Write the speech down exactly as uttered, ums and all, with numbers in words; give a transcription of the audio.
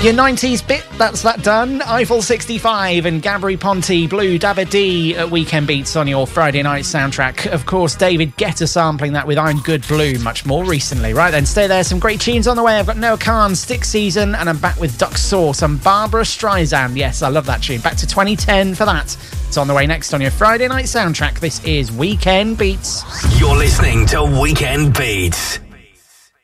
Your nineties bit, that's that done. Eiffel sixty-five and Gabri Ponte, Blue Dabba D at Weekend Beats on your Friday night soundtrack. Of course, David Guetta sampling that with I'm Good Blue much more recently. Right then, stay there. Some great tunes on the way. I've got Noah Khan, Stick Season, and I'm back with Duck Sauce and Barbara Streisand. Yes, I love that tune. Back to twenty ten for that. It's on the way next on your Friday night soundtrack. This is Weekend Beats. You're listening to Weekend Beats.